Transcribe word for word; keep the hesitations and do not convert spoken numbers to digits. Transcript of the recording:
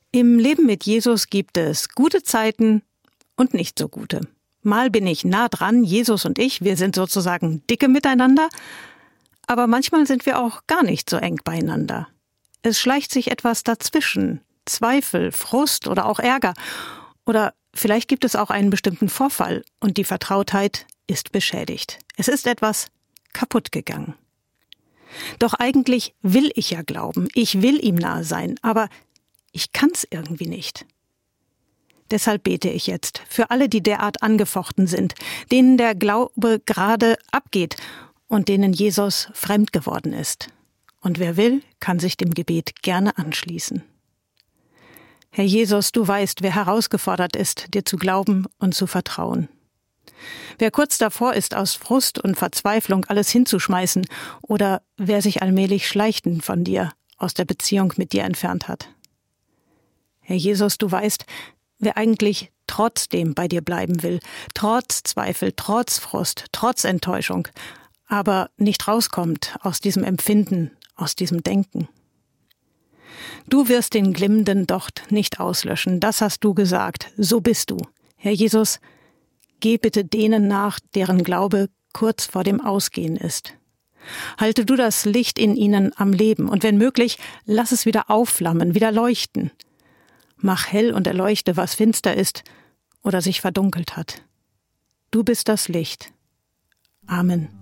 Im Leben mit Jesus gibt es gute Zeiten und nicht so gute. Mal bin ich nah dran, Jesus und ich, wir sind sozusagen dicke miteinander, aber manchmal sind wir auch gar nicht so eng beieinander. Es schleicht sich etwas dazwischen, Zweifel, Frust oder auch Ärger. Oder vielleicht gibt es auch einen bestimmten Vorfall und die Vertrautheit ist beschädigt. Es ist etwas kaputt gegangen. Doch eigentlich will ich ja glauben, ich will ihm nahe sein, aber ich kann's irgendwie nicht. Deshalb bete ich jetzt für alle, die derart angefochten sind, denen der Glaube gerade abgeht und denen Jesus fremd geworden ist. Und wer will, kann sich dem Gebet gerne anschließen. Herr Jesus, du weißt, wer herausgefordert ist, dir zu glauben und zu vertrauen. Wer kurz davor ist, aus Frust und Verzweiflung alles hinzuschmeißen oder wer sich allmählich schleichend von dir, aus der Beziehung mit dir entfernt hat. Herr Jesus, du weißt, wer eigentlich trotzdem bei dir bleiben will, trotz Zweifel, trotz Frust, trotz Enttäuschung, aber nicht rauskommt aus diesem Empfinden, aus diesem Denken. Du wirst den glimmenden Docht nicht auslöschen, das hast du gesagt, so bist du. Herr Jesus, geh bitte denen nach, deren Glaube kurz vor dem Ausgehen ist. Halte du das Licht in ihnen am Leben und wenn möglich, lass es wieder aufflammen, wieder leuchten. Mach hell und erleuchte, was finster ist oder sich verdunkelt hat. Du bist das Licht. Amen.